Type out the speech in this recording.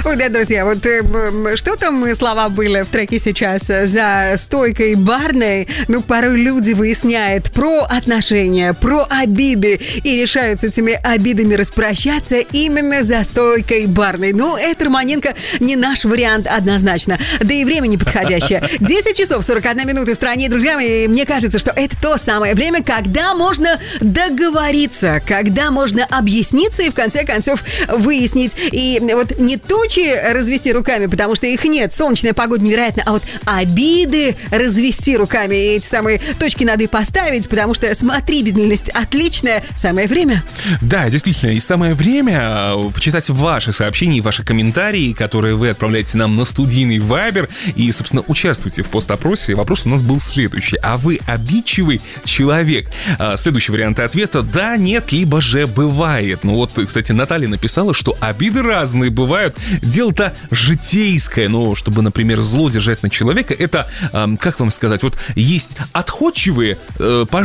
Ой, да, друзья, вот что там слова были в треке сейчас? За стойкой барной, порой люди выясняют про отношения, про обиды и решают с этими обидами распрощаться именно за стойкой барной. Это, Романенко, не наш вариант однозначно. Да и время неподходящее. 10 часов 41 минута в стране, друзья мои. Мне кажется, что это то самое время, когда можно договориться, когда можно объясниться и в конце концов выяснить. И вот не тучи развести руками, потому что их нет, солнечная погода невероятна, а вот обиды развести руками. И эти самые точки надо и поставить, потому что смотрибельность отличная. Самое время. Да, действительно, и самое время почитать ваши сообщения и ваши комментарии, которые вы отправляете нам на студийный Viber. И, собственно, участвуйте в постопросе. Вопрос у нас был следующий. А вы обидчивый человек? Следующий вариант ответа: да, нет, либо же бывает. Кстати, Наталья написала, что обиды разные бывают. Дело-то житейское. Чтобы, например, зло держать на человека, это, как вам сказать, есть отходчивые,